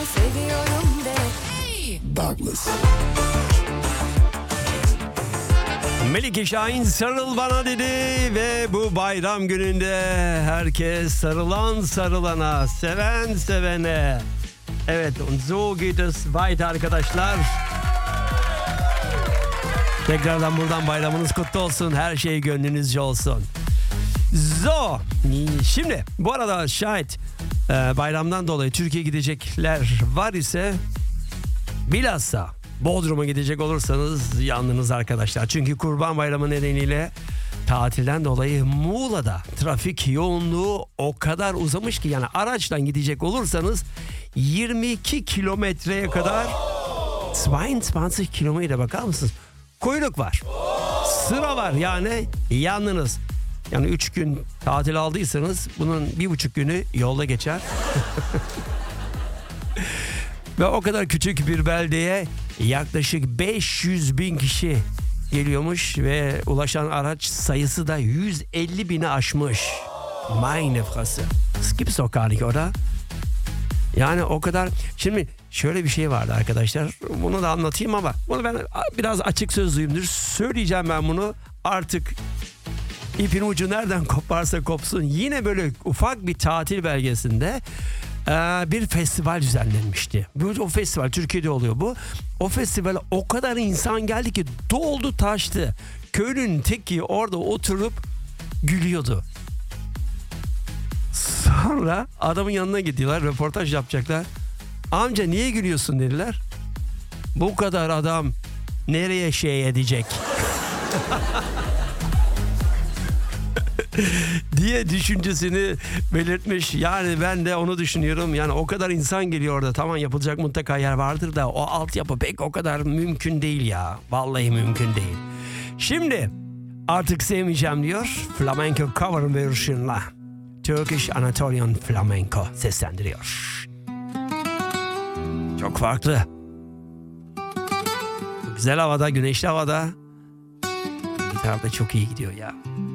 Seviyorum de. Hey! Douglas. Melike Şahin sarıl bana dedi ve bu bayram gününde herkes sarılan sarılana, seven sevene. Evet, und so geht es weiter arkadaşlar. Tekrardan buradan bayramınız kutlu olsun, her şey gönlünüzce olsun. So, şimdi bu arada şayet bayramdan dolayı Türkiye'ye gidecekler var ise bilhassa Bodrum'a gidecek olursanız yandınız arkadaşlar. Çünkü Kurban Bayramı nedeniyle tatilden dolayı Muğla'da trafik yoğunluğu o kadar uzamış ki yani araçtan gidecek olursanız 22 kilometreye kadar 22 kilometre bakar mısınız? Kuyruk var. Sıra var yani yandınız. Yani 3 gün tatil aldıysanız bunun 1,5 günü yolda geçer. Ve o kadar küçük bir beldeye yaklaşık 500 bin kişi geliyormuş ve ulaşan araç sayısı da 150 bini aşmış. Meine Fresse. Es gibt's doch gar nicht, oder? Yani o kadar... Şimdi şöyle bir şey vardı arkadaşlar. Bunu da anlatayım ama bunu ben biraz açık sözlüyümdür. Söyleyeceğim ben bunu. Artık ipin ucu nereden koparsa kopsun. Yine böyle ufak bir tatil belgesinde bir festival düzenlenmişti. O festival Türkiye'de oluyor bu. O festivale o kadar insan geldi ki doldu taştı. Köylünün teki orada oturup gülüyordu. Sonra adamın yanına gidiyorlar, röportaj yapacaklar. Amca niye gülüyorsun dediler. Bu kadar adam nereye şey edecek? diye düşüncesini belirtmiş. Yani ben de onu düşünüyorum. Yani o kadar insan geliyor orada. Tamam, yapılacak mutlaka yer vardır da o altyapı pek o kadar mümkün değil ya. Vallahi mümkün değil. Şimdi artık sevmeyeceğim diyor. Flamenco cover version'la Turkish Anatolian Flamenco seslendiriyor. Çok farklı. Güzel havada, güneşli havada. Gitar da çok iyi gidiyor ya.